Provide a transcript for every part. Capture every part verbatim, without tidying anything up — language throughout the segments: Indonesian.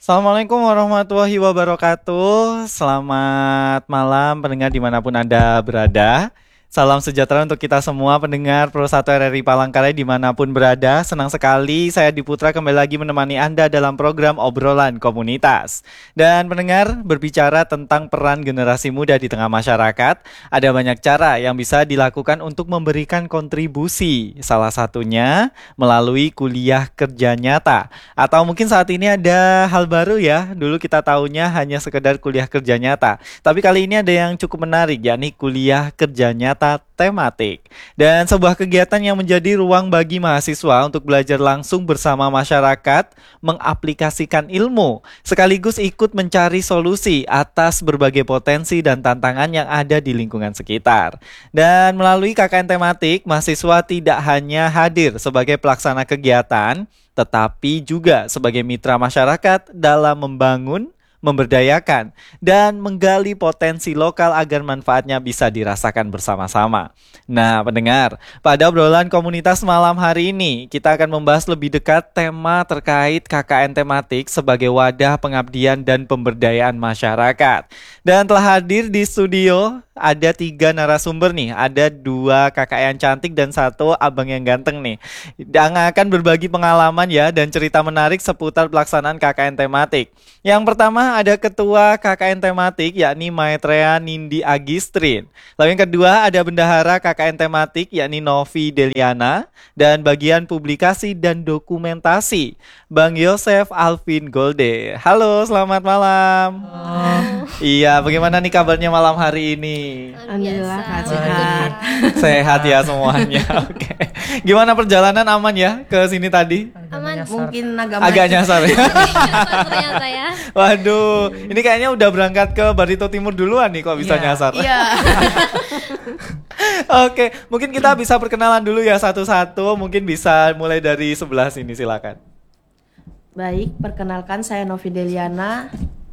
Assalamualaikum warahmatullahi wabarakatuh. Selamat malam pendengar dimanapun Anda berada. Salam sejahtera untuk kita semua pendengar Pro satu R R I Palangkaraya dimanapun berada. Senang sekali saya Diputra kembali lagi menemani Anda dalam program Obrolan Komunitas. Dan pendengar, berbicara tentang peran generasi muda di tengah masyarakat, ada banyak cara yang bisa dilakukan untuk memberikan kontribusi. Salah satunya melalui kuliah kerja nyata. Atau mungkin saat ini ada hal baru ya. Dulu kita tahunya hanya sekedar kuliah kerja nyata. Tapi kali ini ada yang cukup menarik, yakni kuliah kerja nyata tematik. Dan sebuah kegiatan yang menjadi ruang bagi mahasiswa untuk belajar langsung bersama masyarakat, mengaplikasikan ilmu, sekaligus ikut mencari solusi atas berbagai potensi dan tantangan yang ada di lingkungan sekitar. Dan melalui K K N tematik, mahasiswa tidak hanya hadir sebagai pelaksana kegiatan, tetapi juga sebagai mitra masyarakat dalam membangun, memberdayakan, dan menggali potensi lokal agar manfaatnya bisa dirasakan bersama-sama. Nah, pendengar, pada obrolan komunitas malam hari ini, kita akan membahas lebih dekat tema terkait K K N tematik sebagai wadah pengabdian dan pemberdayaan masyarakat. Dan telah hadir di studio, ada tiga narasumber nih, ada dua kakak yang cantik dan satu abang yang ganteng nih, yang akan berbagi pengalaman ya dan cerita menarik seputar pelaksanaan K K N tematik. Yang pertama ada ketua K K N tematik yakni Maitreya Nindi Agistrin. Lalu yang kedua ada bendahara K K N tematik yakni Novi Deliana, dan bagian publikasi dan dokumentasi Bang Yosef Alvin Golde. Halo, selamat malam. Halo. Iya, bagaimana nih kabarnya malam hari ini? Alhamdulillah sehat. Sehat ya semuanya. Oke. Gimana perjalanan, aman ya ke sini tadi? Aman. Mungkin agak Agak nyasar ya. Ternyata ya. Waduh, ini kayaknya udah berangkat ke Barito Timur duluan nih kok bisa Iya, nyasar. Iya. Oke, mungkin kita bisa perkenalan dulu ya satu-satu. Mungkin bisa mulai dari sebelah sini, silakan. Baik, perkenalkan saya Novi Deliana.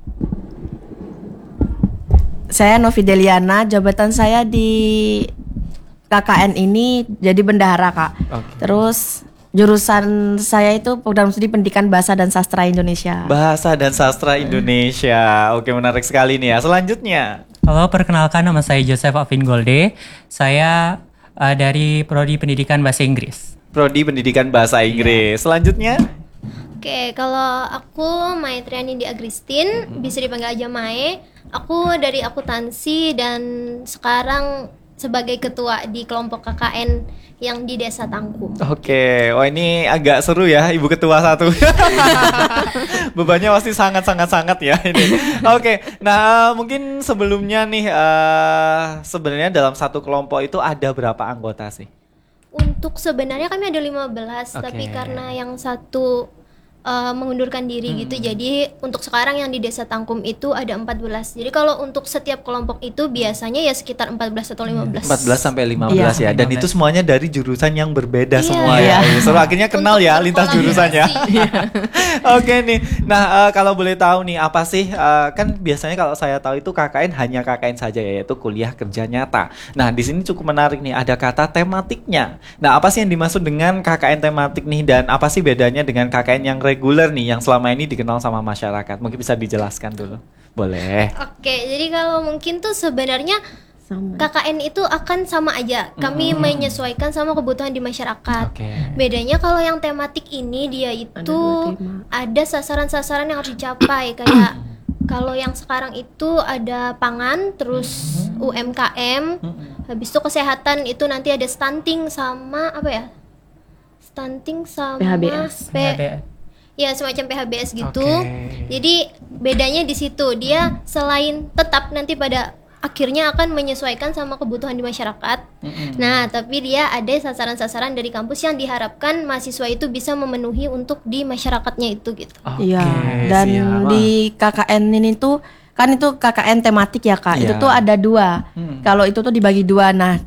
Saya Novi Deliana, jabatan saya di K K N ini jadi bendahara, Kak. Oke. Terus jurusan saya itu program studi pendidikan bahasa dan sastra Indonesia. Bahasa dan sastra Indonesia. Oke, menarik sekali nih ya. Selanjutnya. Halo, perkenalkan nama saya Joseph Alvin Golde. Saya uh, dari Prodi Pendidikan Bahasa Inggris. Prodi Pendidikan Bahasa Inggris. Selanjutnya. Oke, kalau aku Maitreya Nindi Agristin, bisa dipanggil aja Mae. Aku dari akuntansi dan sekarang sebagai ketua di kelompok K K N yang di Desa Tangkum. Oke, wah ini agak seru ya, Ibu Ketua satu. Bebannya pasti sangat-sangat-sangat ya ini. Oke, nah mungkin sebelumnya nih, uh, sebenarnya dalam satu kelompok itu ada berapa anggota sih? Untuk sebenarnya kami ada lima belas, Oke. tapi karena yang satu uh, mengundurkan diri Hmm. gitu, jadi untuk sekarang yang di Desa Tangkum itu ada empat belas. Jadi kalau untuk setiap kelompok itu biasanya ya sekitar empat belas atau lima belas. empat belas sampai lima belas Iya. ya, dan itu semuanya dari jurusan yang berbeda Iya. semua Iya. ya. Seru, akhirnya kenal Untuk ya lintas jurusannya. berkolaborasi. Oke nih, nah uh, kalau boleh tahu nih apa sih, uh, kan biasanya kalau saya tahu itu K K N hanya K K N saja ya, yaitu kuliah kerja nyata. Nah di sini cukup menarik nih, ada kata tematiknya. Nah apa sih yang dimaksud dengan K K N tematik nih, dan apa sih bedanya dengan K K N yang reguler nih, yang selama ini dikenal sama masyarakat? Mungkin bisa dijelaskan dulu, boleh? Oke, jadi kalau mungkin tuh sebenarnya Sama. K K N itu akan sama aja. Kami menyesuaikan sama kebutuhan di masyarakat. Oke. Bedanya kalau yang tematik ini dia itu dua tema. ada sasaran-sasaran yang harus dicapai. Kayak kalau yang sekarang itu ada pangan, terus U M K M, habis itu kesehatan itu nanti ada stunting sama apa ya? Stunting sama P H B S. P- ya semacam P H B S gitu. Oke. Jadi bedanya di situ, dia selain tetap nanti pada akhirnya akan menyesuaikan sama kebutuhan di masyarakat. Nah, tapi dia ada sasaran-sasaran dari kampus yang diharapkan mahasiswa itu bisa memenuhi untuk di masyarakatnya itu gitu. Oke, Iya, dan siap. di K K N ini tuh kan itu K K N tematik ya, Kak. Iya. Itu tuh ada dua. Hmm. Kalau itu tuh dibagi dua. Nah,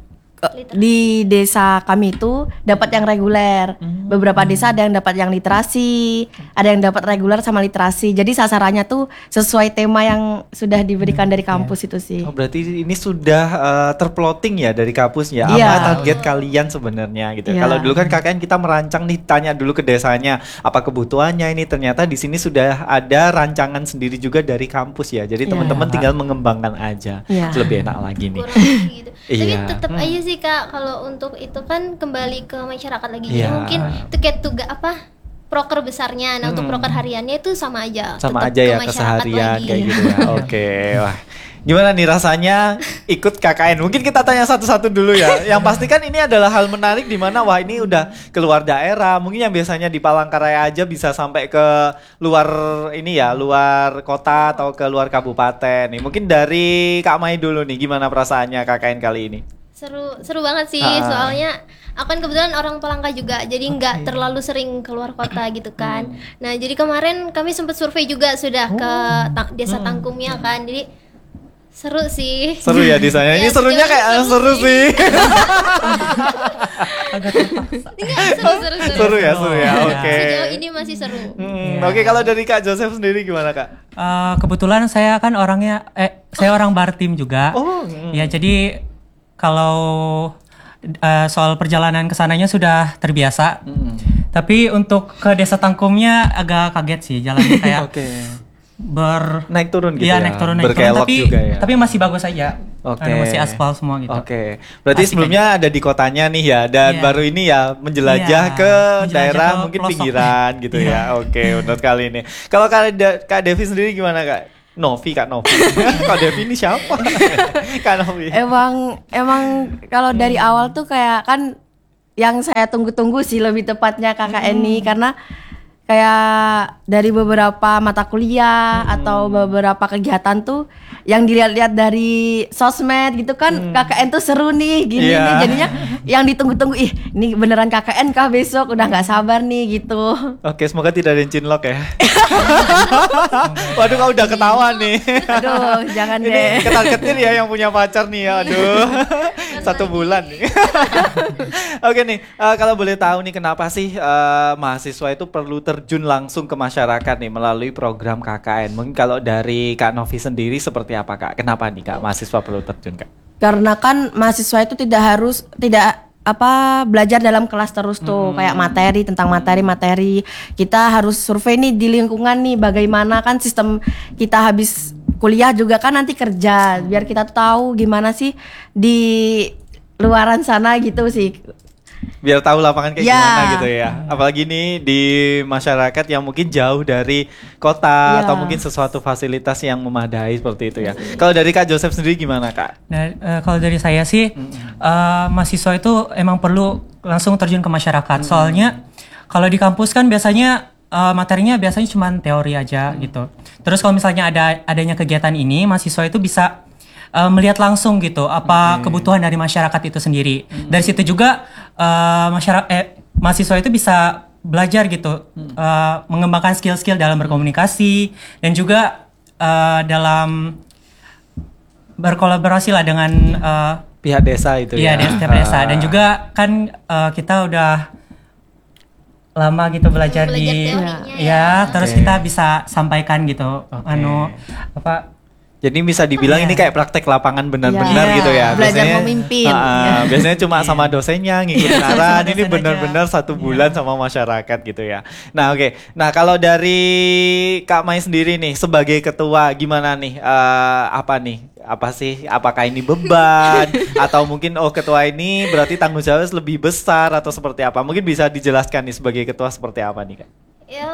di desa kami itu dapat yang reguler. Beberapa desa ada yang dapat yang literasi, ada yang dapat reguler sama literasi. Jadi sasarannya tuh sesuai tema yang sudah diberikan dari kampus itu sih. Oh, berarti ini sudah uh, terplotting ya dari kampus ya. Iya. Apa target kalian sebenarnya gitu. Iya. Kalau dulu kan K K N kita merancang nih, tanya dulu ke desanya apa kebutuhannya ini. Ternyata di sini sudah ada rancangan sendiri juga dari kampus ya. Jadi Iya. teman-teman tinggal mengembangkan aja. Iya. Itu lebih enak lagi nih. kurang lebih gitu. Tapi Iya. tetap aja sih Kak, kalau untuk itu kan kembali ke masyarakat lagi. Iya. Jadi mungkin itu kayak tugas apa? Proker besarnya. Nah, untuk proker hariannya itu sama aja. Sama tetap aja ke ya masyarakat keseharian lagi. kayak gitu ya. Oke, wah. Gimana nih rasanya ikut K K N? Mungkin kita tanya satu-satu dulu ya. Yang pasti kan ini adalah hal menarik di mana wah ini udah keluar daerah. Mungkin yang biasanya di Palangkaraya aja bisa sampai ke luar ini ya, luar kota atau ke luar kabupaten. Nih, mungkin dari Kak Mai dulu nih, gimana perasaannya K K N kali ini? Seru seru banget sih, Ah. soalnya aku kan kebetulan orang Palangka juga, jadi nggak terlalu sering keluar kota gitu kan. Hmm. Nah, jadi kemarin kami sempat survei juga sudah ke Oh. ta- desa Hmm. Tangkumnya kan, jadi seru sih. Seru ya di sana. Ini Ya, serunya sejauh kayak ini eh, seru sih. Enggak, seru seru seru. Seru ya, seru ya. Iya. Oke. Sejauh ini masih seru. Hmm, Iya. Oke, kalau dari Kak Joseph sendiri gimana Kak? Eh, kebetulan saya kan orangnya, eh saya orang Bartim juga. Oh, mm. Ya jadi kalau eh, soal perjalanan ke sananya sudah terbiasa. Mm. Tapi untuk ke Desa Tangkumnya agak kaget sih jalannya kayak Oke. ber Naik turun gitu Iya, ya. naik turun naik turun Berkelok tapi juga ya. tapi masih bagus aja. Oke. Anu, masih aspal semua gitu. Oke. Berarti Asik sebelumnya ada di kotanya nih ya, dan Iya. baru ini ya menjelajah Iya, ke menjelajah daerah ke mungkin pelosok. pinggiran gitu Iya. ya. Oke, benar sekali ini. Kalau Kak, Da- Kak Devi sendiri gimana Kak? Novi, Kak Novi. Kak Devi ini siapa? Kak Novi. Emang emang kalau dari awal tuh kayak kan yang saya tunggu-tunggu sih lebih tepatnya K K N ini karena kayak dari beberapa mata kuliah atau beberapa kegiatan tuh yang dilihat-lihat dari sosmed gitu kan K K N tuh seru nih gini Iya. nih jadinya yang ditunggu-tunggu ih ini beneran K K N kah besok udah nggak sabar nih gitu. Oke, semoga tidak ada yang cinlok ya. Waduh, kau udah ketawa nih. Aduh jangan Ini deh. ketar-ketir ya yang punya pacar nih ya. Aduh. Satu bulan nih. Oke nih, eh, kalau boleh tahu nih kenapa sih eh, mahasiswa itu perlu terjun langsung ke masyarakat nih melalui program K K N? Mungkin kalau dari Kak Novi sendiri seperti apa Kak? Kenapa nih Kak mahasiswa perlu terjun Kak? Karena kan mahasiswa itu tidak harus tidak apa belajar dalam kelas terus tuh kayak materi tentang materi-materi kita harus survei nih di lingkungan nih bagaimana kan sistem kita habis kuliah juga kan nanti kerja biar kita tuh tahu gimana sih di luaran sana gitu sih. Biar tahu lapangan kayak Ya. gimana gitu ya. Apalagi nih di masyarakat yang mungkin jauh dari kota Ya. atau mungkin sesuatu fasilitas yang memadai seperti itu ya. Kalau dari Kak Joseph sendiri gimana Kak? Nah, eh, kalau dari saya sih eh, mahasiswa itu emang perlu langsung terjun ke masyarakat. Soalnya kalau di kampus kan biasanya eh, materinya biasanya cuma teori aja gitu. Terus kalau misalnya ada adanya kegiatan ini, mahasiswa itu bisa eh, melihat langsung gitu apa kebutuhan dari masyarakat itu sendiri. Dari situ juga eh, masyarakat eh, mahasiswa itu bisa belajar gitu eh, mengembangkan skill-skill dalam berkomunikasi dan juga eh, dalam berkolaborasi lah dengan eh, Pihak desa itu iya ya. dari setiap desa dan juga kan eh, kita udah lama gitu belajar, Belajar di teorinya ya, terus Oke. kita bisa sampaikan gitu anu apa Jadi bisa dibilang ini kayak praktek lapangan benar-benar Iya. gitu ya. Belajar memimpin. Ah, ah, Iya. biasanya cuma sama dosennya ngikutin Iya, arahan. sama Ini dosen benar-benar aja. satu bulan sama masyarakat gitu ya. Nah oke. Nah kalau dari Kak Mai sendiri nih sebagai ketua gimana nih? Eh, apa nih? Apa sih? Apakah ini beban atau mungkin oh ketua ini berarti tanggung jawab lebih besar atau seperti apa? Mungkin bisa dijelaskan nih sebagai ketua seperti apa nih Kak? Ya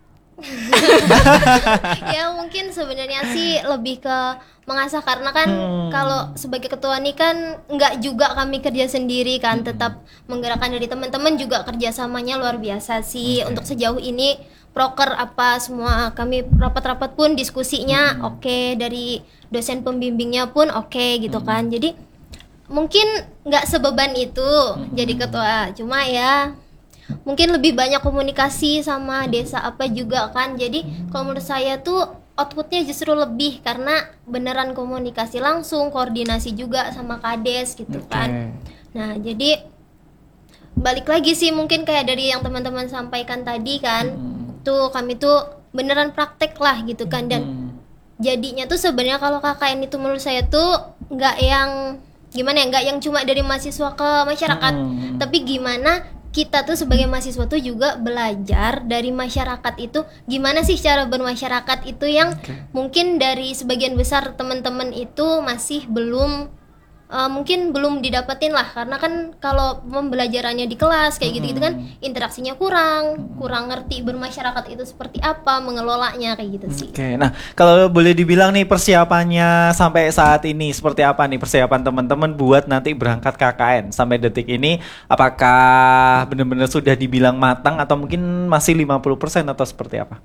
ya mungkin sebenarnya sih lebih ke mengasah karena kan kalau sebagai ketua nih kan nggak juga kami kerja sendiri kan tetap menggerakkan dari teman-teman juga kerjasamanya luar biasa sih untuk sejauh ini proker apa semua kami rapat-rapat pun diskusinya oke dari dosen pembimbingnya pun oke gitu kan jadi mungkin nggak sebeban itu jadi ketua cuma ya mungkin lebih banyak komunikasi sama desa apa juga kan jadi kalau menurut saya tuh outputnya justru lebih karena beneran komunikasi langsung koordinasi juga sama kades gitu kan Nah, jadi balik lagi sih mungkin kayak dari yang teman-teman sampaikan tadi kan, hmm. tuh kami tuh beneran praktek lah gitu kan, dan hmm. jadinya tuh sebenarnya kalau K K N itu menurut saya tuh nggak yang gimana ya, nggak yang cuma dari mahasiswa ke masyarakat, hmm. tapi gimana kita tuh sebagai mahasiswa tuh juga belajar dari masyarakat itu gimana sih cara bermasyarakat itu yang okay. mungkin dari sebagian besar teman-teman itu masih belum uh, mungkin belum didapetin lah, karena kan kalau pembelajarannya di kelas kayak gitu-gitu kan interaksinya kurang, kurang ngerti bermasyarakat itu seperti apa, mengelolanya kayak gitu sih. Oke, nah kalau boleh dibilang nih persiapannya sampai saat ini seperti apa nih persiapan teman-teman buat nanti berangkat K K N sampai detik ini, apakah benar-benar sudah dibilang matang atau mungkin masih lima puluh persen atau seperti apa?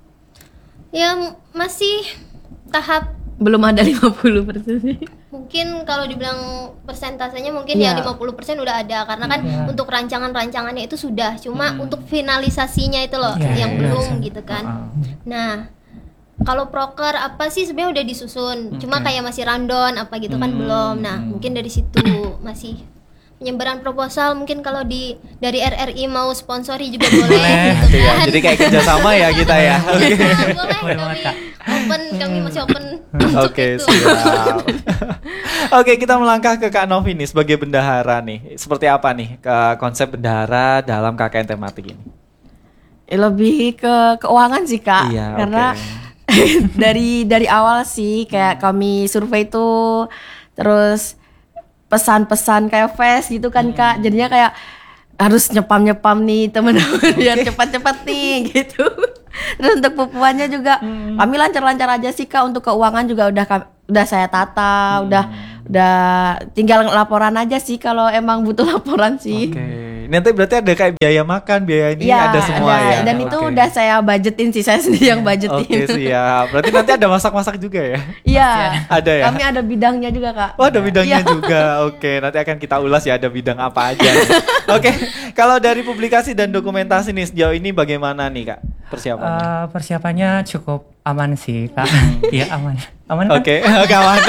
Ya masih tahap belum ada lima puluh persen sih. Mungkin kalau dibilang persentasenya mungkin yeah. ya lima puluh persen udah ada, karena kan yeah. untuk rancangan-rancangannya itu sudah, cuma hmm. untuk finalisasinya itu loh yeah, yang yeah, belum yeah. gitu kan. Uh-huh. Nah, kalau proker apa sih sebenarnya udah disusun, okay. cuma kayak masih rundown apa gitu kan hmm. belum. Nah, mungkin dari situ masih penyebaran proposal, mungkin kalau di dari R R I mau sponsori juga boleh gitu kan. Jadi kayak kerjasama ya kita ya. Oke. Okay. Boleh, kami open, kami masih open. Oke, okay, siap. Oke, okay, kita melangkah ke Kak Novi nih sebagai bendahara nih. Seperti apa nih ke konsep bendahara dalam K K N tematik ini? Lebih ke keuangan sih Kak, iya, karena okay. dari dari awal sih kayak kami survei tuh, terus pesan-pesan kayak fast gitu kan hmm. Kak, jadinya kayak harus nyepam-nyepam nih teman-teman okay. biar cepat-cepat nih gitu. Terus untuk pupuannya juga hmm. kami lancar-lancar aja sih Kak, untuk keuangan juga udah udah saya tata, hmm. udah udah tinggal laporan aja sih kalau emang butuh laporan sih. Oke. Okay. Nanti berarti ada kayak biaya makan, biaya ini ya, ada semua ada, ya. Dan okay. itu udah saya budgetin sih, saya sendiri yang budgetin. Oke, okay, siap. Berarti nanti ada masak-masak juga ya? Iya. Ada ya? Kami ada bidangnya juga Kak. Oh, ada bidangnya ya. juga. Oke, okay, nanti akan kita ulas ya ada bidang apa aja. Oke. Okay. Kalau dari publikasi dan dokumentasi nih sejauh ini bagaimana nih Kak persiapannya? Uh, persiapannya cukup aman sih Kak. Iya aman. Aman kan? Oke, okay. aman.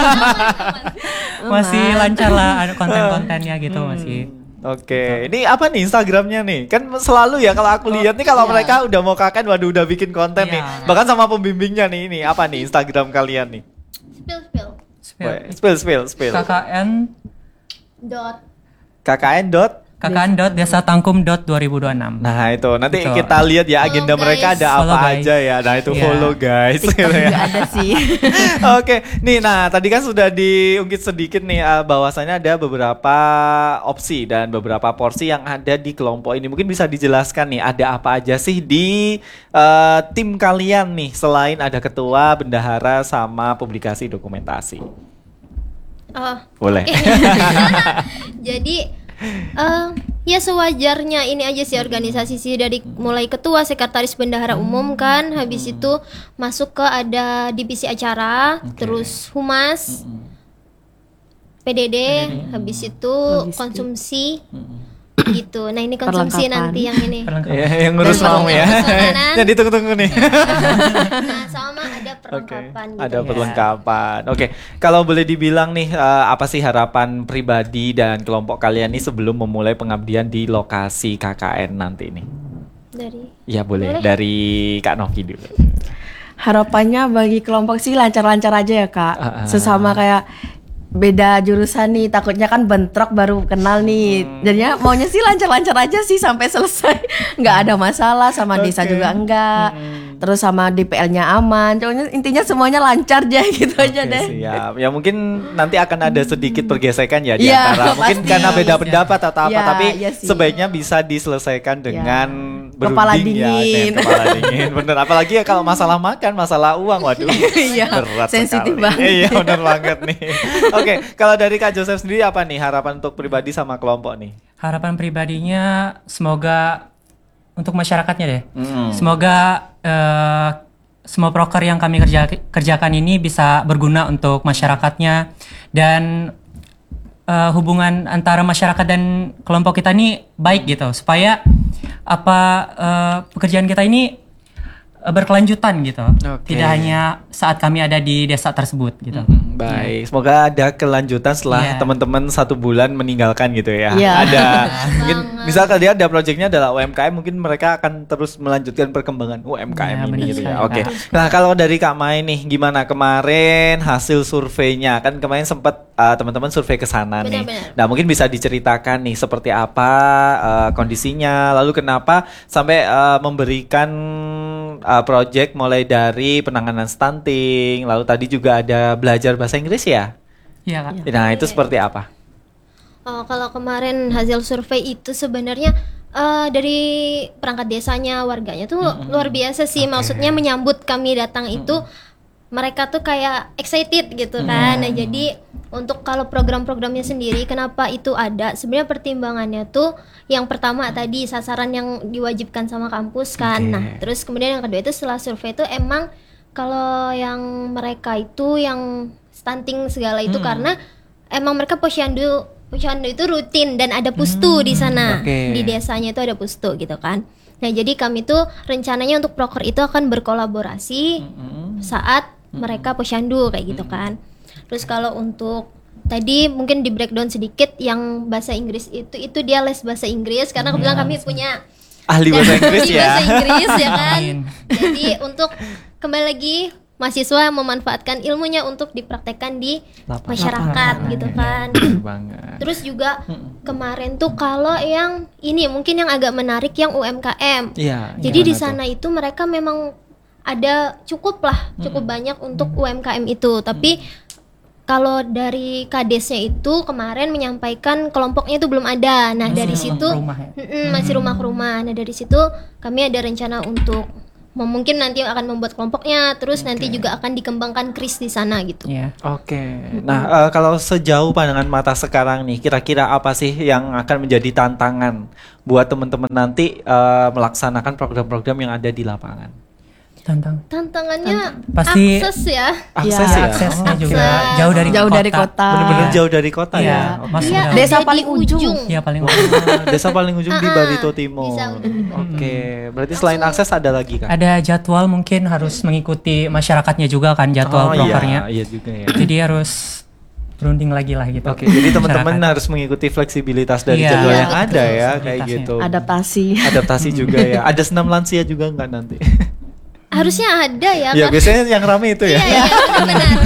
Masih lancar lah konten-kontennya gitu hmm. masih. Oke, okay. Ini apa nih Instagramnya nih? Kan selalu ya kalau aku lihat nih kalau yeah. mereka udah mau K K N, waduh udah bikin konten yeah. nih. Bahkan sama pembimbingnya nih, ini apa nih Instagram kalian nih? Spill spill. Spill spill spill. spill. K K N dot K K N dot K K N dot desa tangkum dot dua ribu dua puluh enam. Nah itu nanti gitu. Kita lihat ya agenda follow mereka guys. Ada apa follow aja guys. Ya. Nah itu yeah. follow guys. TikTok juga ada sih. Oke, nih nah tadi kan sudah diungkit sedikit nih uh, bahwasannya ada beberapa opsi dan beberapa porsi yang ada di kelompok ini. Mungkin bisa dijelaskan nih ada apa aja sih di uh, tim kalian nih selain ada ketua, bendahara sama publikasi dokumentasi. Oh, boleh. Okay. Jadi Uh, ya sewajarnya ini aja sih organisasi sih, dari mulai ketua, sekretaris, bendahara umum kan, habis itu masuk ke ada divisi acara, okay. terus humas, mm-hmm. P D D, mm-hmm. habis itu logistik. Konsumsi, mm-hmm. gitu. Nah ini konsumsi nanti yang ini. Ya, yang ngurus mau ya. Yang ditunggu-tunggu nih. Nah sama ada perlengkapan. Okay. Gitu ada ya. perlengkapan. Oke, okay. Kalau boleh dibilang nih uh, apa sih harapan pribadi dan kelompok kalian nih sebelum memulai pengabdian di lokasi K K N nanti nih? Dari? Ya boleh, boleh. Dari Kak Novi dulu. Harapannya bagi kelompok sih lancar-lancar aja ya Kak. Uh-uh. Sesama kayak beda jurusan nih, takutnya kan bentrok baru kenal nih. Hmm. Jadinya maunya sih lancar-lancar aja sih sampai selesai. Nggak ada masalah, sama okay. desa juga enggak. Hmm. Terus sama D P L-nya aman. Pokoknya intinya semuanya lancar aja gitu okay, aja deh. Siap. Ya mungkin nanti akan ada sedikit pergesekan ya di ya, antara mungkin pasti. Karena beda pendapat atau apa, ya, tapi ya sebaiknya bisa diselesaikan dengan ya. Kepala dingin. Ya, dengan kepala dingin. Bener, apalagi ya kalau masalah makan, masalah uang, waduh. Berat sensitif sekali. banget. Iya, bener banget nih. Oke, okay, kalau dari Kak Joseph sendiri apa nih harapan untuk pribadi sama kelompok nih? Harapan pribadinya semoga untuk masyarakatnya deh. Mm. Semoga uh, semua proker yang kami kerja, kerjakan ini bisa berguna untuk masyarakatnya, dan uh, hubungan antara masyarakat dan kelompok kita ini baik gitu, supaya apa uh, pekerjaan kita ini uh, berkelanjutan gitu. Okay. Tidak hanya saat kami ada di desa tersebut gitu. Mm-hmm. baik. Semoga ada kelanjutan setelah Iya. teman-teman satu bulan meninggalkan gitu ya. Iya. Ada mungkin misal kalian ada proyeknya adalah U M K M, mungkin mereka akan terus melanjutkan perkembangan U M K M Iya, ini benar gitu ya. sekali, Oke. Kak. Nah, kalau dari Kak Mai nih gimana kemarin hasil surveinya? Kan kemarin sempat uh, teman-teman survei ke sana nih. Benar-benar. Nah, mungkin bisa diceritakan nih seperti apa uh, kondisinya, lalu kenapa sampai uh, memberikan uh, project mulai dari penanganan stunting, lalu tadi juga ada belajar bahasa Inggris ya? Iya Kak. Nah, itu seperti apa? Oh, kalau kemarin hasil survei itu sebenarnya eh, dari perangkat desanya, warganya tuh luar biasa sih. Maksudnya menyambut kami datang itu mereka tuh kayak excited gitu kan. Nah, jadi untuk kalau program-programnya sendiri kenapa itu ada? Sebenarnya pertimbangannya tuh yang pertama tadi sasaran yang diwajibkan sama kampus kan. Oke. Nah, terus kemudian yang kedua itu setelah survei itu emang kalau yang mereka itu yang stunting segala itu karena emang mereka posyandu posyandu itu rutin dan ada pustu di sana. oke. Di desanya itu ada pustu gitu kan. Nah, jadi kami tuh rencananya untuk proker itu akan berkolaborasi saat mereka posyandu kayak gitu kan. Terus kalau untuk tadi mungkin di breakdown sedikit yang bahasa Inggris itu itu dia les bahasa Inggris karena kebetulan kami punya Ahli bahasa Inggris ahli ya. bahasa Inggris ya kan. Amin. Jadi untuk kembali lagi mahasiswa memanfaatkan ilmunya untuk dipraktekkan di Lapangan. masyarakat gitu kan. Bener banget. Terus juga kemarin tuh kalau yang ini mungkin yang agak menarik yang U M K M. Iya. Jadi di gimana sana itu mereka memang ada cukup lah, cukup banyak untuk U M K M itu. Tapi kalau dari kadesnya itu kemarin menyampaikan kelompoknya itu belum ada. Nah, dari Masih situ rumah ya? Mm-mm, masih rumah ke rumah. Nah, dari situ kami ada rencana untuk mem- mungkin nanti akan membuat kelompoknya, terus nanti juga akan dikembangkan kris di sana gitu. Iya. Oke. Nah, eh, kalau sejauh pandangan mata sekarang nih, kira-kira apa sih yang akan menjadi tantangan buat teman-teman nanti eh, melaksanakan program-program yang ada di lapangan? Tantang. Tantangannya Pasti- akses ya. Akses Iya, ya. Aksesnya Oh, juga Akses. jauh dari Jauh kota. dari kota. bener-bener jauh dari kota Iya, ya. masuk Iya, dalam- Desa ada di paling ujung. Iya paling Oh, desa paling ujung di Ah, Barito Timur. bisa ujung di Barito. Oke, berarti selain akses ada lagi kan? ada jadwal mungkin harus mengikuti masyarakatnya juga kan jadwal Oh, prokernya. iya, iya juga ya. Jadi harus berunding lagi lah gitu. Oke, jadi teman-teman Masyarakat. harus mengikuti fleksibilitas dari Iya, jadwal iya, yang betul. ada ya, kayak Fleksibilitasnya. gitu. Adaptasi. Adaptasi juga ya. Ada senam lansia juga nggak nanti? Harusnya ada ya. Ya Kak. biasanya yang rame itu ya. Iya, iya, benar.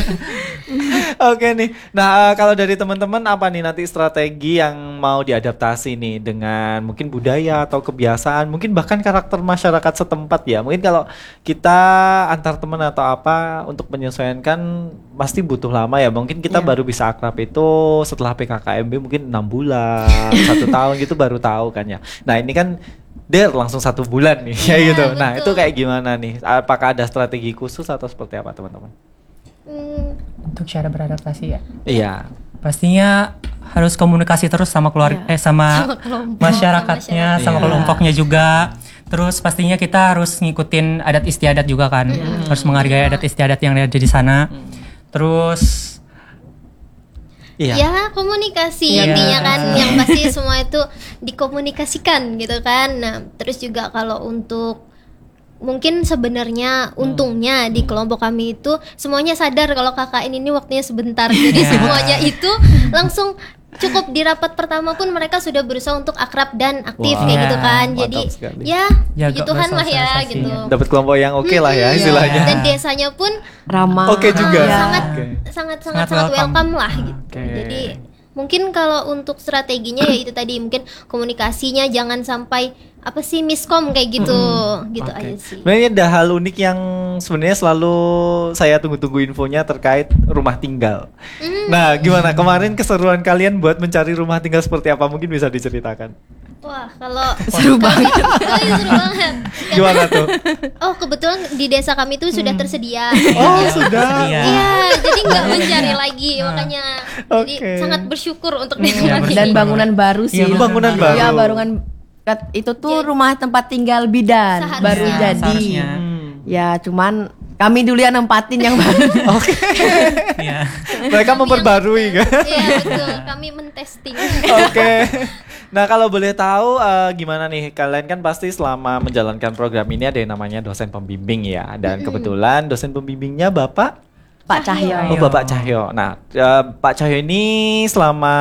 Oke nih. Nah, eh, kalau dari teman-teman apa nih nanti strategi yang mau diadaptasi nih dengan mungkin budaya atau kebiasaan, mungkin bahkan karakter masyarakat setempat ya. Mungkin kalau kita antar teman atau apa untuk menyesuaikan kan pasti butuh lama ya. Mungkin kita Iya. baru bisa akrab itu setelah P K K M B mungkin enam bulan, satu tahun gitu baru tahu kan ya. Nah, ini kan Der langsung satu bulan nih ya gitu. Nah, itu betul. kayak gimana nih? Apakah ada strategi khusus atau seperti apa teman-teman? Hmm, Untuk cara beradaptasi ya. Iya. Pastinya harus komunikasi terus sama keluarga eh sama, kelompok, masyarakatnya, sama sama Iya. kelompoknya juga. Terus pastinya kita harus ngikutin adat istiadat juga kan. Harus menghargai adat istiadat yang ada di sana. Terus Iya. Ya komunikasi Iya. intinya kan yang pasti semua itu dikomunikasikan gitu kan. Nah terus juga kalau untuk mungkin sebenarnya untungnya di kelompok kami itu semuanya sadar kalau K K N ini waktunya sebentar. Jadi Iya. semuanya itu langsung cukup di rapat pertama pun mereka sudah berusaha untuk akrab dan aktif Wah, kayak gitu kan. mantap Jadi sekali. ya Jaga puji Tuhan lah ya bersosialisasi. gitu. Dapat kelompok yang oke lah ya Mm-mm. istilahnya. Dan desanya pun Ramah. Oke juga. Ah, Iya. sangat, Oke. sangat sangat Sangat sangat welcome. welcome lah gitu. Oke. Jadi mungkin kalau untuk strateginya ya itu tadi mungkin komunikasinya jangan sampai apa sih miskom kayak gitu, gitu Oke. aja sih. Sebenarnya ada hal unik yang sebenarnya selalu saya tunggu-tunggu infonya terkait rumah tinggal. Nah, gimana kemarin keseruan kalian buat mencari rumah tinggal seperti apa? Mungkin bisa diceritakan. Wah kalau Seru banget. Kali seru banget. Gimana tuh? Oh kebetulan di desa kami tuh sudah tersedia. Oh, sudah. Iya. Iya, jadi nggak mencari lagi makanya. Jadi Oke. sangat bersyukur untuk desa Iya, kami. Dan bangunan baru sih. Iya, bangunan baru. Iya, bangunan kat- itu tuh Jadi- rumah tempat tinggal bidan Seharusnya. baru Iya, jadi. seharusnya. Hmm. Ya, cuman kami dulu yang nempatin yang baru. Oke. Iya. Mereka memperbarui kan? Iya betul, kami mentesting. Oke. Nah, kalau boleh tahu eh, gimana nih kalian kan pasti selama menjalankan program ini ada yang namanya dosen pembimbing ya. Dan kebetulan dosen pembimbingnya Bapak Pak Cahyo. Oh, Bapak Cahyo. Nah, eh, Pak Cahyo ini selama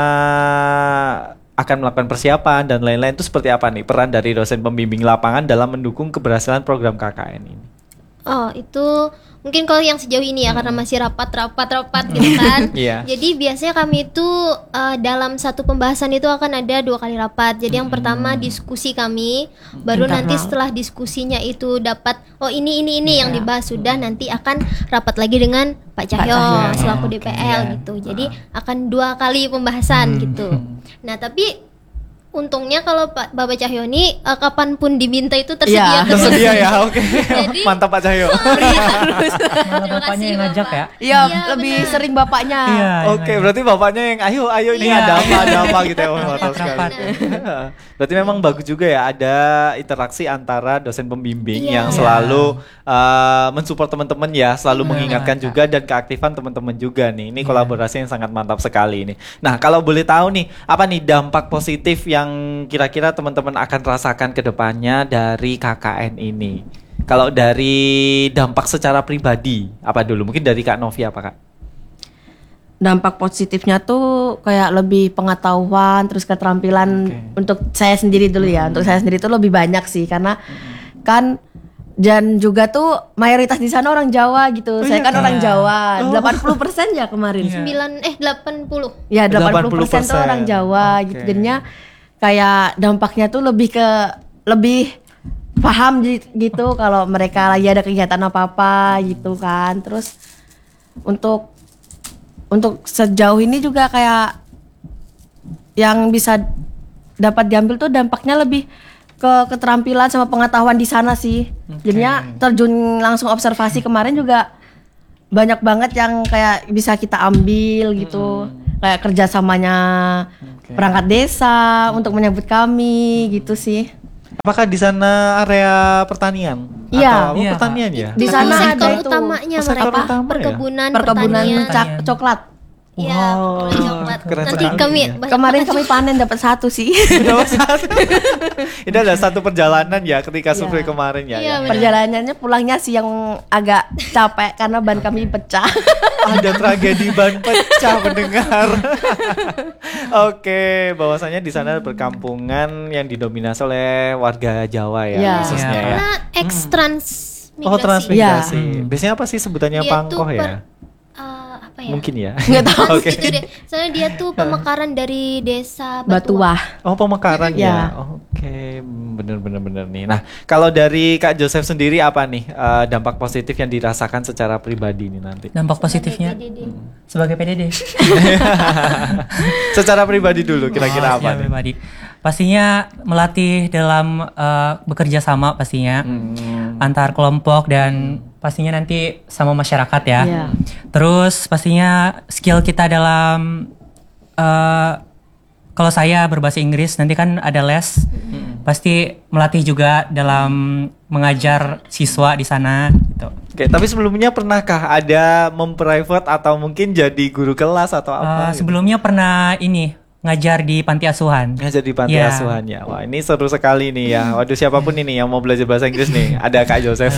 akan melakukan persiapan dan lain-lain itu seperti apa nih peran dari dosen pembimbing lapangan dalam mendukung keberhasilan program K K N ini? Oh, itu mungkin kalau yang sejauh ini ya, karena masih rapat-rapat-rapat gitu kan. Iya. Jadi biasanya kami itu eh, dalam satu pembahasan itu akan ada dua kali rapat. Jadi yang pertama diskusi kami, baru Internal. nanti setelah diskusinya itu dapat oh ini ini ini yang dibahas sudah, nanti akan rapat lagi dengan Pak Cahyo Cahyo. selaku Oke. D P L gitu. Jadi akan dua kali pembahasan gitu. Nah, tapi untungnya kalau Pak Bapak Cahyo ini eh, kapanpun diminta itu tersedia Iya. terus. Tersedia ya, oke. Jadi- Mantap Pak Cahyo. Malah Terima bapaknya kasih, yang ngajak Bapak. ya. Iya, Iya, lebih benar. sering bapaknya. Iya. Oke, berarti bapaknya yang ayo ayo ini Iya. ada apa ada apa gitu ya. Oh, mantap sekali. Rapat. Berarti memang bagus juga ya ada interaksi antara dosen pembimbing Iya. yang selalu uh, mensupport teman-teman ya, selalu Benar, mengingatkan Kak. juga dan keaktifan teman-teman juga nih. Ini kolaborasi yang sangat mantap sekali ini. Nah, kalau boleh tahu nih, apa nih dampak positif yang kira-kira teman-teman akan rasakan ke depannya dari K K N ini? Kalau dari dampak secara pribadi, apa dulu? Mungkin dari Kak Novi apa Kak? Dampak positifnya tuh kayak lebih pengetahuan, terus keterampilan Oke. untuk saya sendiri dulu ya. Untuk saya sendiri tuh lebih banyak sih, karena kan dan juga tuh mayoritas di sana orang Jawa gitu. Saya kan orang Jawa, delapan puluh persen ya kemarin. Iya. sembilan eh delapan puluh. Ya delapan puluh persen tuh delapan puluh persen. orang Jawa Oke. gitu. Jadinya kayak dampaknya tuh lebih ke lebih paham ji- gitu kalau mereka lagi ada kegiatan apa-apa gitu kan. Terus untuk untuk sejauh ini juga kayak yang bisa dapat diambil tuh dampaknya lebih ke keterampilan sama pengetahuan di sana sih. Jadinya terjun langsung observasi kemarin juga banyak banget yang kayak bisa kita ambil gitu. Kayak kerjasamanya Oke. perangkat desa untuk menyambut kami gitu sih. Apakah di sana area pertanian? Iya. Atau apa? Iya, pertanian ya? Di sana sektor ada itu. utamanya Oh, sektor mereka utama ya? perkebunan, Perkebunan pertanian. cak- coklat. Iya, Wow, perkebunan coklat. keren Nanti sekali kami ya. banyak Kemarin banget kami panen dapat satu sih. Nomor satu. Ini adalah satu perjalanan ya ketika survei Iya. kemarin ya. Iya, ya. benar. Perjalanannya pulangnya sih yang agak capek karena ban kami pecah. Ada tragedi ban pecah mendengar. Oke, bahwasanya di sana perkampungan yang didominasi oleh warga Jawa ya, Iya. khususnya Iya. ya. Karena ex transmigrasi. Oh, transmigrasi. Iya. Biasanya apa sih sebutannya Dia pangkoh tuh ya? per- eh, apa ya? Mungkin ya. Nggak tahu. Trans Oke. gitu deh. Soalnya dia tuh pemekaran dari desa Batuah. Batuah. Oh, pemekaran Iya. ya. Oke, bener-bener bener nih. Nah, kalau dari Kak Joseph sendiri apa nih eh, dampak positif yang dirasakan secara pribadi nih nanti? Dampak positifnya P D D. sebagai P D D. Secara pribadi dulu kira-kira Oh, apa secara nih? pribadi. Pastinya melatih dalam eh, bekerja sama pastinya Hmm. antar kelompok dan pastinya nanti sama masyarakat ya. Iya. Terus pastinya skill kita dalam eh, kalau saya berbahasa Inggris nanti kan ada les. Pasti melatih juga dalam mengajar siswa di sana gitu. Oke, tapi sebelumnya pernahkah ada memprivate atau mungkin jadi guru kelas atau Eh, apa? gitu? sebelumnya pernah ini ngajar di panti asuhan. Ngajar di panti Iya. asuhan ya. Wah, ini seru sekali nih ya. Waduh, siapapun ini yang mau belajar bahasa Inggris nih, ada Kak Joseph.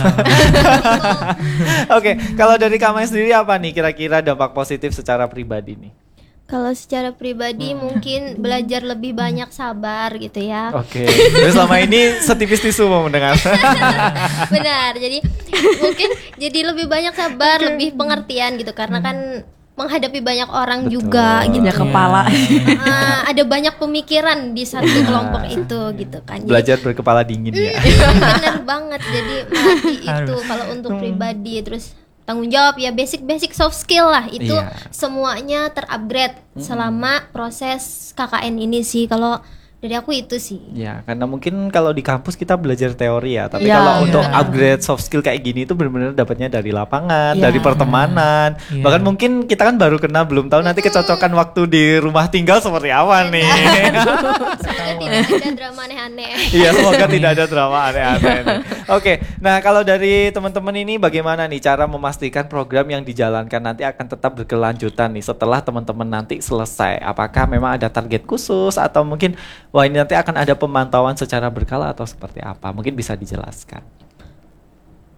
Oke, kalau dari Kak Maya sendiri apa nih kira-kira dampak positif secara pribadi nih? Kalau secara pribadi mungkin belajar lebih banyak sabar gitu ya. Oke. Terus selama ini setipis tisu mau mendengar. Benar. Jadi mungkin jadi lebih banyak sabar, lebih pengertian gitu karena kan menghadapi banyak orang Betul. juga gitu. Punya kepala. Ah, ada banyak pemikiran di satu kelompok itu gitu kan. Jadi, Belajar berkepala dingin ya. benar banget. Jadi melatih itu Harus. kalau untuk pribadi terus tanggung jawab ya basic-basic soft skill lah itu Iya. semuanya terupgrade selama proses K K N ini sih kalau dari aku itu sih. Ya, karena mungkin kalau di kampus kita belajar teori ya, tapi Iya, kalau iya. untuk upgrade soft skill kayak gini itu benar-benar dapatnya dari lapangan, Iya. dari pertemanan. Iya. Bahkan mungkin kita kan baru kenal, belum tahu nanti kecocokan waktu di rumah tinggal seperti apa nih. Semoga tidak ada drama aneh-aneh. Iya, semoga tidak ada drama aneh-aneh nih. Oke, nah kalau dari teman-teman ini bagaimana nih cara memastikan program yang dijalankan nanti akan tetap berkelanjutan nih setelah teman-teman nanti selesai? Apakah memang ada target khusus atau mungkin wah ini nanti akan ada pemantauan secara berkala atau seperti apa? Mungkin bisa dijelaskan.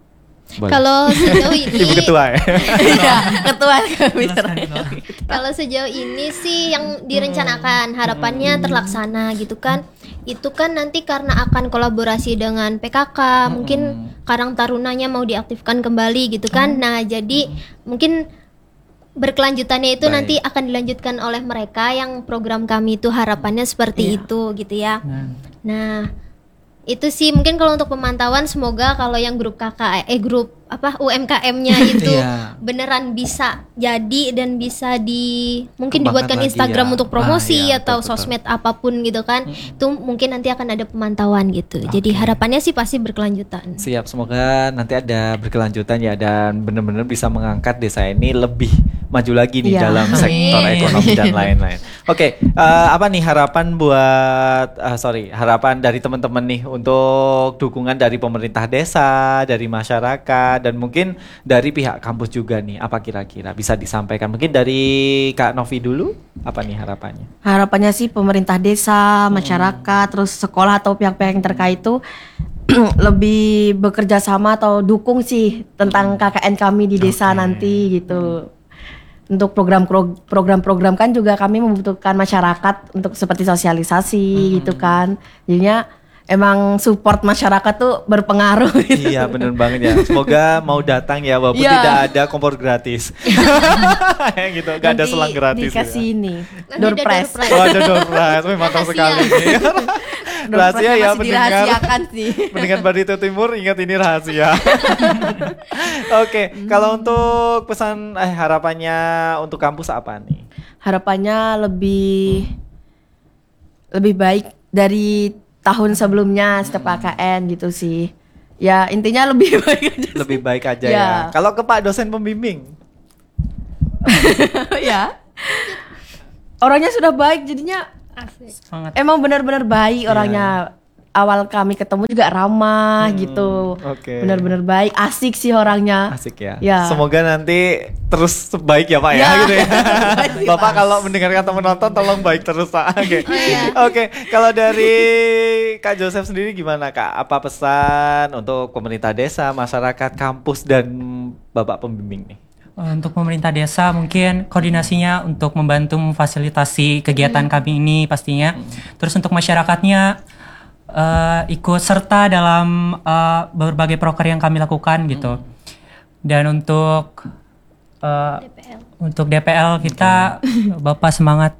Boleh. Kalau sejauh ini Ibu ketua ya. Iya, ketua kami. Kalau sejauh ini sih yang direncanakan harapannya terlaksana gitu kan. Itu kan nanti karena akan kolaborasi dengan P K K, mungkin Karang Tarunanya mau diaktifkan kembali gitu kan. Nah, jadi mungkin berkelanjutannya itu Baik. nanti akan dilanjutkan oleh mereka yang program kami itu harapannya seperti Iya. itu gitu ya. Nah, Nah, itu sih mungkin kalau untuk pemantauan semoga kalau yang grup K K eh grup apa U M K M-nya itu Iya. beneran bisa jadi dan bisa di mungkin Kembangkan dibuatkan lagi Instagram ya. untuk promosi Ah, iya, atau betul, betul. sosmed apapun gitu kan. Itu mungkin nanti akan ada pemantauan gitu. Jadi Oke. harapannya sih pasti berkelanjutan. Siap, semoga nanti ada berkelanjutan ya dan benar-benar bisa mengangkat desa ini lebih maju lagi nih Iya. dalam sektor Amin. ekonomi dan lain-lain. Oke, eh, apa nih harapan buat eh, sorry harapan dari teman-teman nih untuk dukungan dari pemerintah desa, dari masyarakat dan mungkin dari pihak kampus juga nih. Apa kira-kira bisa disampaikan? Mungkin dari Kak Novi dulu. Apa nih harapannya? Harapannya sih pemerintah desa, masyarakat, terus sekolah atau pihak-pihak yang terkait itu lebih bekerja sama atau dukung sih tentang K K N kami di desa Oke. nanti gitu. Untuk program program-program kan juga kami membutuhkan masyarakat untuk seperti sosialisasi gitu kan. Jadinya emang support masyarakat tuh berpengaruh gitu. Iya bener banget ya. Semoga mau datang ya walaupun Iya. tidak ada kompor gratis. gitu, gak ada Nanti selang gratis. dikasih gitu. ini Nanti door ada prize. door prize. Oh ada door prize, wih mantap Rahasia. sekali nih. Door Rahasia prize-nya ya masih pendengar. dirahasiakan sih. Pendengar Barito Timur ingat ini rahasia. Oke, kalau untuk pesan eh harapannya untuk kampus apa nih? Harapannya lebih lebih baik dari tahun sebelumnya setiap K K N gitu sih. Ya intinya lebih baik aja. Lebih baik aja Ya. ya. Kalau ke Pak dosen pembimbing, Ya. Orangnya sudah baik jadinya Asik. semangat. emang benar-benar baik orangnya. Awal kami ketemu juga ramah Hmm, gitu. oke. Benar-benar baik, asik sih orangnya. asik ya. Ya. Semoga nanti terus baik ya Pak ya, Ya. gitu ya. Baik sih, Bapak Pak. kalau mendengarkan teman nonton tolong baik terus Pak. Oke. iya. Oke, kalau dari Kak Joseph sendiri gimana Kak? Apa pesan untuk pemerintah desa, masyarakat, kampus dan Bapak pembimbing nih? Untuk pemerintah desa mungkin koordinasinya untuk membantu memfasilitasi kegiatan kami ini pastinya. Terus untuk masyarakatnya eh, ikut serta dalam eh, berbagai proker yang kami lakukan gitu. Dan untuk eh, D P L. untuk D P L kita Bapak semangat.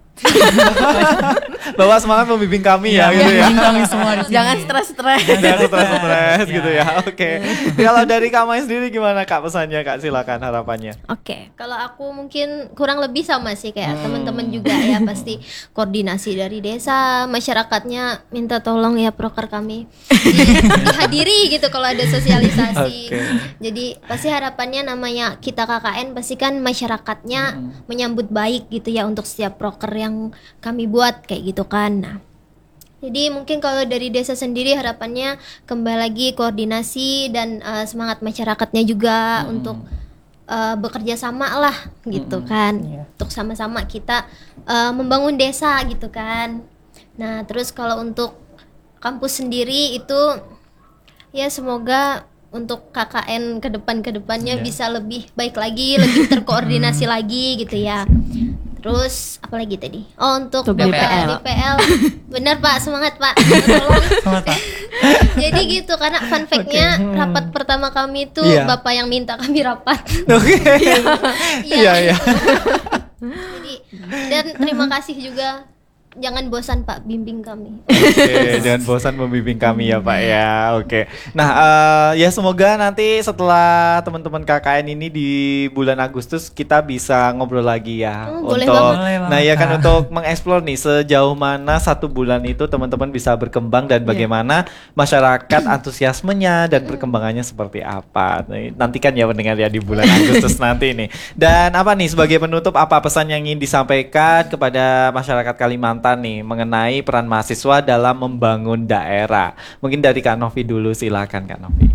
Bapak semangat membimbing kami ya, gitu ya. Bimbing kami semua di sini. Jangan stres-stres. Jangan stres-stres gitu ya. Oke. Kalau dari Kak Mai sendiri gimana Kak pesannya Kak? Silakan harapannya. Oke, kalau aku mungkin kurang lebih sama sih kayak teman-teman juga ya, pasti koordinasi dari desa, masyarakatnya minta tolong ya proker kami di- dihadiri gitu kalau ada sosialisasi. Oke. Jadi pasti harapannya namanya kita K K N pasti kan masyarakatnya menyambut baik gitu ya untuk setiap proker yang kami buat kayak gitu kan. Nah, jadi mungkin kalau dari desa sendiri harapannya kembali lagi koordinasi dan eh, semangat masyarakatnya juga untuk eh, bekerja sama lah gitu kan, untuk sama-sama kita eh, membangun desa gitu kan. Nah terus kalau untuk kampus sendiri itu ya semoga untuk K K N ke depan ke depannya bisa lebih baik lagi, lebih terkoordinasi lagi gitu ya. Terus apa lagi tadi? Oh untuk Untuk D P L, D P L. D P L. Benar Pak, semangat Pak. Tolong. Semangat, Pak. Jadi gitu karena fun fact-nya rapat pertama kami itu Iya. Bapak yang minta kami rapat. Oke. Iya, iya. Jadi dan terima kasih juga. Jangan bosan Pak bimbing kami. Oke, jangan bosan membimbing kami ya Pak ya. Oke. Nah, eh, ya semoga nanti setelah teman-teman K K N ini di bulan Agustus kita bisa ngobrol lagi ya. Hmm, boleh untuk banget. Boleh nah banget, ya kan Kak. untuk mengeksplor nih sejauh mana satu bulan itu teman-teman bisa berkembang dan bagaimana masyarakat antusiasmenya dan perkembangannya seperti apa. Nah, nantikan ya pendengar ya di bulan Agustus nanti nih. Dan apa nih sebagai penutup apa pesan yang ingin disampaikan kepada masyarakat Kalimantan nih mengenai peran mahasiswa dalam membangun daerah. Mungkin dari Kak Novi dulu, silakan Kak Novi.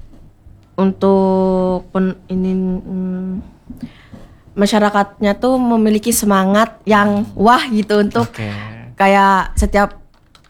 Untuk pen, ini mm, masyarakatnya tuh memiliki semangat yang wah gitu untuk Oke. kayak setiap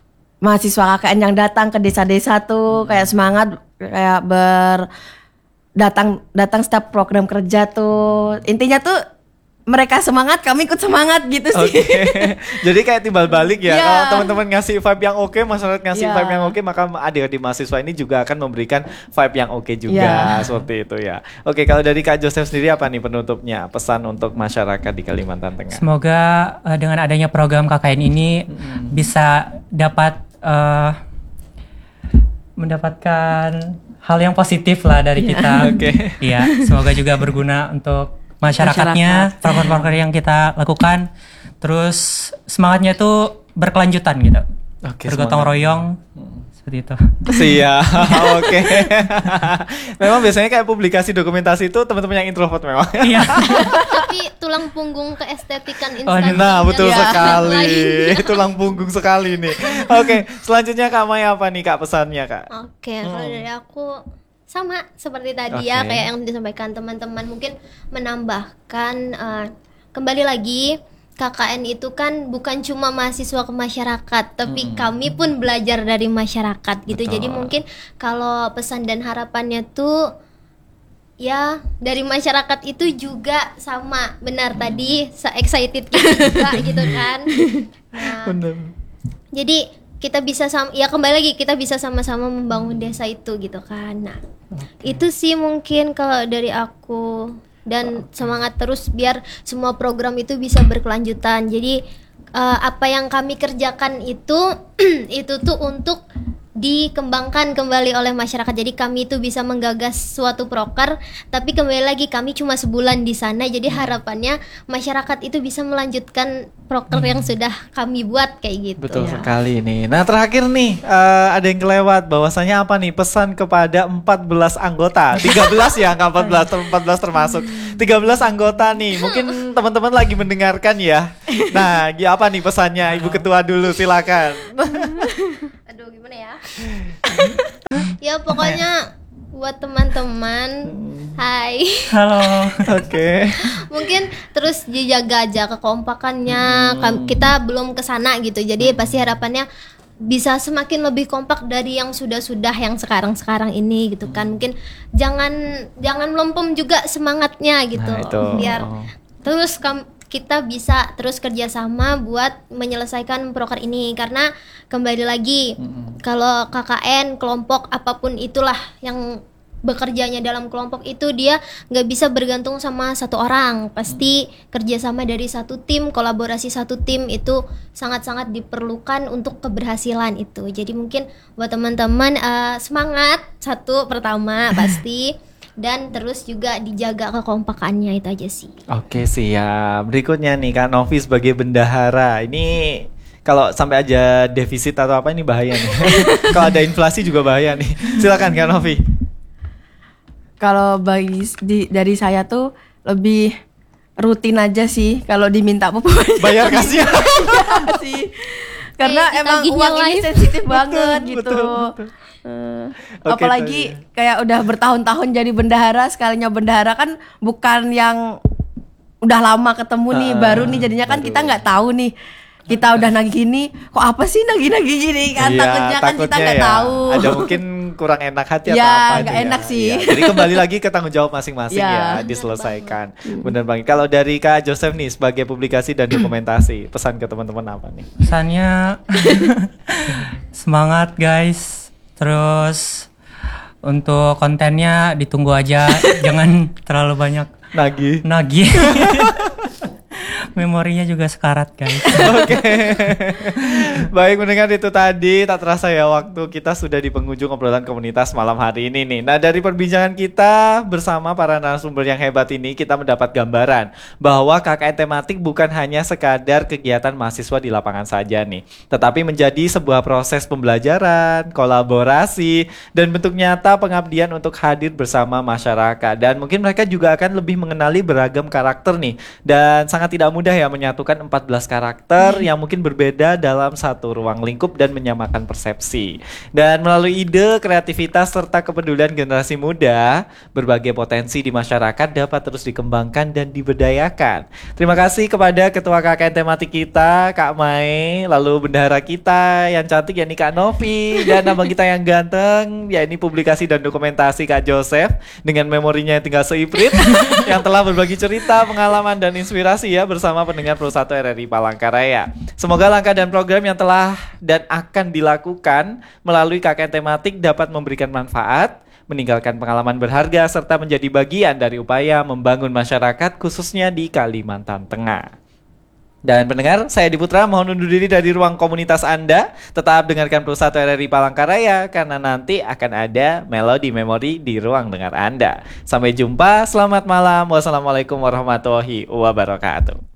mahasiswa K K N yang datang ke desa-desa tuh kayak semangat kayak ber datang datang setiap program kerja tuh. Intinya tuh mereka semangat, kami ikut semangat gitu sih. Oke. Jadi kayak timbal balik ya. Iya. Kalau teman-teman ngasih vibe yang oke, masyarakat ngasih Iya. vibe yang oke, maka adik-adik mahasiswa ini juga akan memberikan vibe yang oke juga. Iya. Seperti itu ya. Oke, kalau dari Kak Joseph sendiri apa nih penutupnya? Pesan untuk masyarakat di Kalimantan Tengah. Semoga uh, dengan adanya program K K N ini bisa dapat uh, mendapatkan hal yang positif lah dari kita. Oke. Iya, semoga juga berguna untuk masyarakatnya, program-program yang kita lakukan. Terus semangatnya itu berkelanjutan gitu. Oke, Bergotong semangat. royong seperti itu. Siap, oke. Memang biasanya kayak publikasi dokumentasi itu teman-teman yang introvert memang. Iya. Tapi tulang punggung keestetikan Oh, instansi. Nah, betul dan sekali. lainnya. Tulang punggung sekali nih. Oke, selanjutnya Kak Maya apa nih Kak pesannya Kak? Oke, kalau dari aku sama seperti tadi ya, Oke. kayak yang disampaikan teman-teman, mungkin menambahkan eh, kembali lagi K K N itu kan bukan cuma mahasiswa ke masyarakat, tapi kami pun belajar dari masyarakat gitu. Betul. Jadi mungkin kalau pesan dan harapannya tuh ya dari masyarakat itu juga sama, benar tadi se excited kita juga gitu kan. Nah, Bener. jadi kita bisa sama, ya kembali lagi kita bisa sama-sama membangun desa itu gitu kan. Nah, itu sih mungkin kalau dari aku, dan semangat terus biar semua program itu bisa berkelanjutan. Jadi eh, apa yang kami kerjakan itu itu tuh untuk dikembangkan kembali oleh masyarakat. Jadi kami itu bisa menggagas suatu proker, tapi kembali lagi kami cuma sebulan di sana. Jadi harapannya masyarakat itu bisa melanjutkan proker yang sudah kami buat kayak gitu. Betul Ya. sekali nih. Nah, terakhir nih eh, ada yang kelewat, bahwasanya apa nih pesan kepada empat belas anggota. tiga belas ya, enggak empat belas, empat belas termasuk. tiga belas anggota nih. Mungkin teman-teman lagi mendengarkan ya. Nah, ya apa nih pesannya? Ibu Ketua dulu silakan. Aduh, gimana ya? Ya pokoknya buat teman-teman, hai. Halo. Oke. Mungkin terus dijaga aja kekompakannya. Kam- Kita belum kesana gitu. Jadi pasti harapannya bisa semakin lebih kompak dari yang sudah-sudah, yang sekarang-sekarang ini gitu kan. Mungkin jangan jangan melempem juga semangatnya gitu. Nah, itu. Biar Oh. terus kam- kita bisa terus kerjasama buat menyelesaikan proker ini, karena kembali lagi kalau K K N kelompok apapun itulah yang bekerjanya dalam kelompok itu, dia nggak bisa bergantung sama satu orang, pasti kerjasama dari satu tim, kolaborasi satu tim itu sangat-sangat diperlukan untuk keberhasilan itu. Jadi mungkin buat teman-teman eh, semangat satu pertama pasti, dan terus juga dijaga kekompakannya, itu aja sih. Oke, siap. Berikutnya nih Kak Novi sebagai bendahara. Ini kalau sampai aja defisit atau apa ini bahaya nih. Kalau ada inflasi juga bahaya nih. Silakan Kak Novi. Kalau bagi di, dari saya tuh lebih rutin aja sih kalau diminta apa pokoknya. Bayar kasih. Iya sih. Karena Kayak emang ditagihnya uang ini live. sensitif banget gitu. betul, betul. Eh, Oke, apalagi kayak udah bertahun-tahun jadi bendahara, sekalinya bendahara kan bukan yang udah lama ketemu nih, Ah, baru nih jadinya kan kita nggak tahu nih. Kita udah nagih gini, kok apa sih nagih-nagih gini kan, Iya, takutnya kan kita nggak ya. tahu. Ada mungkin kurang enak hati atau Ya, apa itu nggak ya. enak sih. Iya, jadi kembali lagi ke tanggung jawab masing-masing Ya. ya, diselesaikan. Bener banget. Kalau dari Kak Joseph nih sebagai publikasi dan dokumentasi, pesan ke teman-teman apa nih? Pesannya semangat guys. Terus untuk kontennya ditunggu aja, jangan terlalu banyak Nagih. nagih. Memorinya juga sekarat guys. Oke. Baik, mendengar itu tadi, tak terasa ya waktu kita sudah di penghujung obrolan komunitas malam hari ini nih. Nah, dari perbincangan kita bersama para narasumber yang hebat ini, kita mendapat gambaran bahwa K K N tematik bukan hanya sekadar kegiatan mahasiswa di lapangan saja nih, tetapi menjadi sebuah proses pembelajaran, kolaborasi, dan bentuk nyata pengabdian untuk hadir bersama masyarakat. Dan mungkin mereka juga akan lebih mengenali beragam karakter nih, dan sangat tidak mudah mudah ya menyatukan empat belas karakter yang mungkin berbeda dalam satu ruang lingkup dan menyamakan persepsi. Dan melalui ide, kreativitas, serta kepedulian generasi muda, berbagai potensi di masyarakat dapat terus dikembangkan dan diberdayakan. Terima kasih kepada Ketua K K N tematik kita, Kak Mai, lalu bendahara kita yang cantik yakni Kak Novi, dan abang kita yang ganteng yakni publikasi dan dokumentasi Kak Joseph dengan memorinya yang tinggal seiprit yang telah berbagi cerita, pengalaman, dan inspirasi ya bersama pendengar Pro satu R R I Palangkaraya. Semoga langkah dan program yang telah dan akan dilakukan melalui K K N tematik dapat memberikan manfaat, meninggalkan pengalaman berharga, serta menjadi bagian dari upaya membangun masyarakat khususnya di Kalimantan Tengah. Dan pendengar, saya Diputra mohon undur diri dari ruang komunitas Anda. Tetap dengarkan Pro satu R R I Palangkaraya karena nanti akan ada melodi memori di ruang dengar Anda. Sampai jumpa, selamat malam. Wassalamualaikum warahmatullahi wabarakatuh.